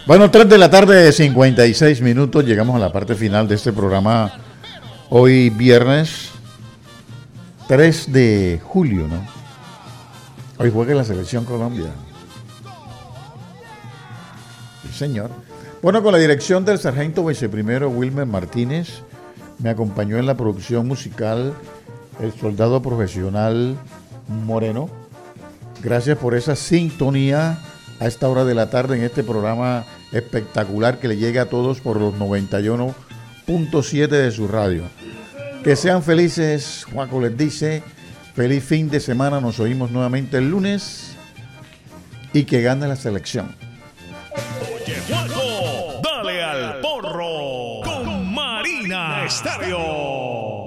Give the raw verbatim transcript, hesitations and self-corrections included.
Bueno, tres de la tarde, cincuenta y seis minutos. Llegamos a la parte final de este programa. Hoy viernes tres de julio, ¿no? Hoy juega la Selección Colombia. Sí, señor. Bueno, con la dirección del sargento viceprimero Wilmer Martínez, me acompañó en la producción musical el soldado profesional Moreno. Gracias por esa sintonía a esta hora de la tarde en este programa espectacular que le llega a todos por los noventa y uno punto siete de su radio. Que sean felices, Juaco les dice, feliz fin de semana, nos oímos nuevamente el lunes y que gane la selección. Oye, Juaco, dale al porro con Marina Estéreo.